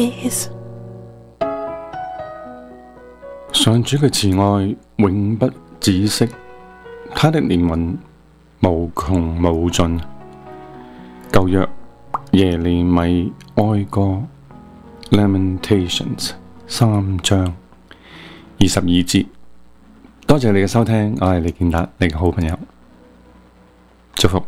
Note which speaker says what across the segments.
Speaker 1: 上主嘅慈愛永不止息，他的憐憫無窮無盡。舊約耶利米哀歌 Lamentations 3章22節。多謝你嘅收聽，我係李健達，你嘅好朋友，祝福。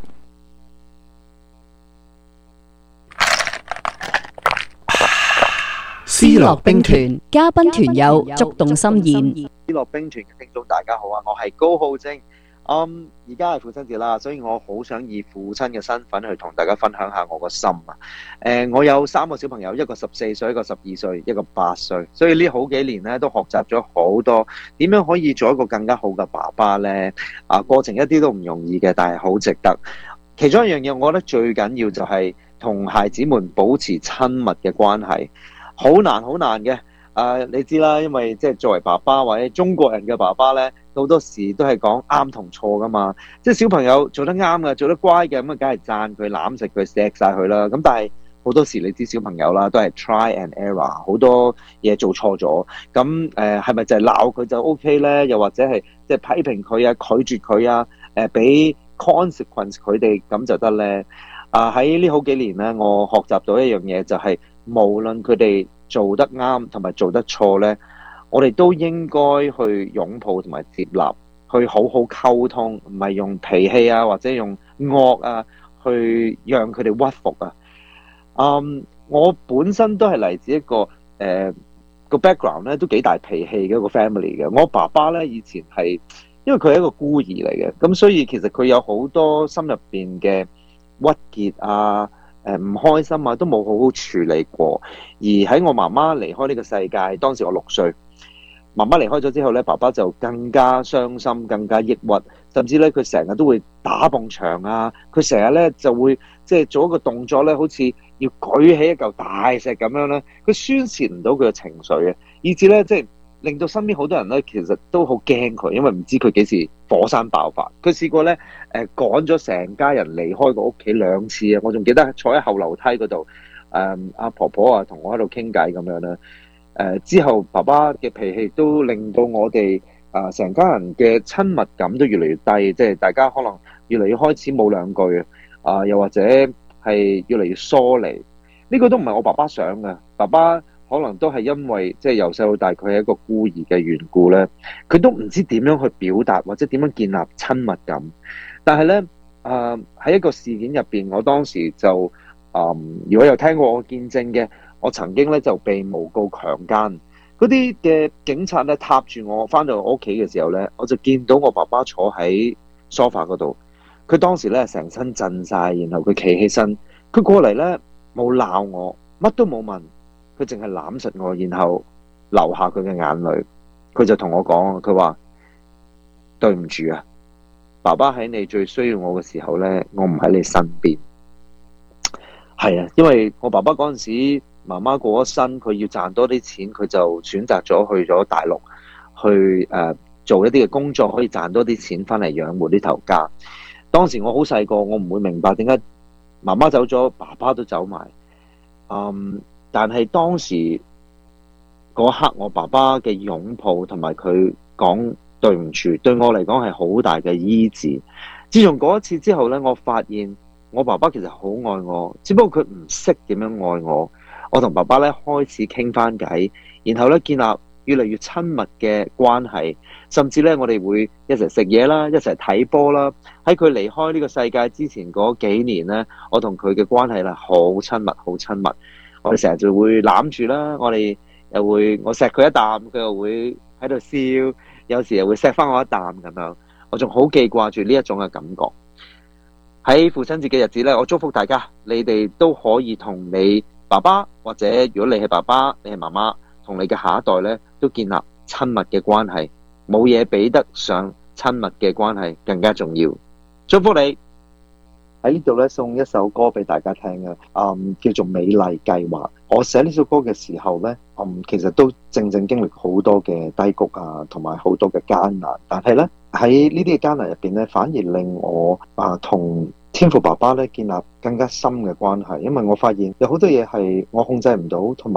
Speaker 2: 思樂兵團嘉賓團友觸動心弦。
Speaker 3: 思樂兵團嘅聽眾大家好啊，我係高浩正。而家係父親節啦，所以我好想以父親嘅身份去同大家分享下我個心啊。我有3個小朋友，一個14歲，一個12歲，一個8歲，所以呢好幾年咧都學習咗好多點樣可以做一個更加好嘅爸爸呢。過程一啲都唔容易嘅，但係好值得。其中一樣嘢，我覺得最緊要就係同孩子們保持親密嘅關係。好難嘅，你知啦，因為即係作為爸爸或者中國人嘅爸爸呢，好多時都係講啱同錯噶嘛。即係小朋友做得啱嘅，做得乖嘅，咁啊，梗係讚佢、攬實佢、錫晒佢啦。咁但係好多時你知小朋友啦，都係 try and error， 好多嘢做錯咗。咁係咪就係鬧佢就 OK 呢？又或者係即係批評佢啊、拒絕佢啊、俾 consequence 佢哋咁就得呢？喺呢好幾年呢，我學習到一樣嘢就係，無論佢哋做得啱同埋做得錯呢，我哋都應該去擁抱同埋接納，去好好溝通，唔係用脾氣啊或者用惡啊去讓佢哋屈服啊。我本身都係嚟自一個個 background 咧都幾大脾氣嘅一個 family 嘅。我爸爸呢，以前係因為佢係一個孤兒嚟嘅，咁所以其實佢有好多心入邊嘅鬱結啊，唔開心啊，都冇好好處理過。而喺我媽媽離開呢個世界，當時我6歲，媽媽離開咗之後呢，爸爸就更加傷心，更加抑鬱，甚至呢，佢成日都會打埲牆啊，佢成日呢就會即係做一個動作呢，好似要舉起一嚿大石咁樣呢，佢宣泄唔到佢嘅情緒嘅，以至呢，即係令到身邊好多人咧，其實都好驚佢，因為唔知佢幾時火山爆發。佢試過咧，趕咗成家人離開個屋企2次啊！我仲記得坐喺後樓梯嗰度，阿婆婆啊同我喺度傾偈咁樣啦。之後爸爸嘅脾氣都令到我哋成家人嘅親密感都越嚟越低，即係大家可能越嚟越開始冇兩句又或者係越嚟越疏離。呢個都唔係我爸爸想嘅，爸爸。可能都係因為即係由細到大佢係一個孤兒嘅緣故呢，佢都唔知點樣去表達或者點樣建立親密感。但係呢，喺一個事件入邊，我當時就如果有聽過我見證嘅，我曾經呢就被誣告強姦。嗰啲嘅警察呢踏住我返到我屋企嘅時候呢，我就見到我爸爸坐喺梳化嗰度，佢當時呢成身震晒，然後佢企起身，佢過嚟呢冇鬧我，乜都冇問。佢淨係攬實我，然後流下佢嘅眼淚。佢就同我講，佢話對唔住啊，爸爸喺你最需要我嘅時候呢，我唔喺你身邊。係啊，因為我爸爸嗰陣時媽媽過咗身，佢要賺多啲錢，佢就選擇咗去咗大陸去做一啲嘅工作，可以賺多啲錢翻嚟養活呢頭家。當時我好細個，我唔會明白點解媽媽走咗，爸爸都走埋。但係當時嗰刻，我爸爸嘅擁抱同埋佢講對唔住，對我嚟講係好大嘅醫治。自從嗰一次之後呢，我發現我爸爸其實好愛我，只不過佢唔識點樣愛我。我同爸爸呢開始傾翻偈，然後呢建立越嚟越親密嘅關係，甚至呢，我哋會一齊食嘢啦，一齊睇波啦。喺佢離開呢個世界之前嗰幾年呢，我同佢嘅關係呢好親密，好親密。我哋成日就會攬住啦，我哋又會我錫佢一啖，佢又會喺度笑，有時又會錫翻我一啖咁樣。我仲好記掛住呢一種嘅感覺。喺父親節嘅日子呢，我祝福大家，你哋都可以同你爸爸，或者如果你係爸爸，你係媽媽，同你嘅下一代呢都建立親密嘅關係。冇嘢比得上親密嘅關係更加重要。祝福你！喺呢度咧送一首歌俾大家聽嘅，叫做《美麗計劃》。我寫呢首歌嘅時候咧，其實都正經歷好多嘅低谷啊，同埋好多嘅艱難。但係咧喺呢啲嘅艱難入邊咧，反而令我同天父爸爸咧建立更加深嘅關係，因為我發現有好多嘢係我控制唔到，同埋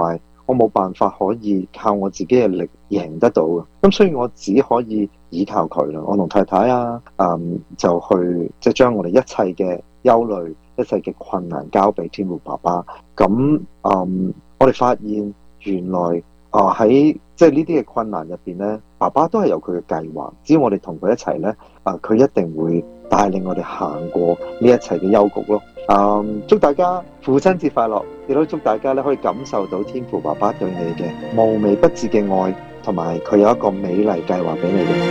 Speaker 3: 我冇辦法可以靠我自己嘅力贏得到嘅，咁所以我只可以依靠佢啦。我同太太啊，就去即係將我哋一切嘅憂慮、一切嘅困難交俾天父爸爸。咁我哋發現原來喺即係呢啲嘅困難入邊咧，爸爸都係有佢嘅計劃。只要我哋同佢一齊咧，佢一定會帶領我哋行過呢一切嘅幽谷咯。祝大家父親節快樂，亦都祝大家咧可以感受到天父爸爸對你嘅無微不至嘅愛，同埋佢有一個美麗計劃俾你嘅。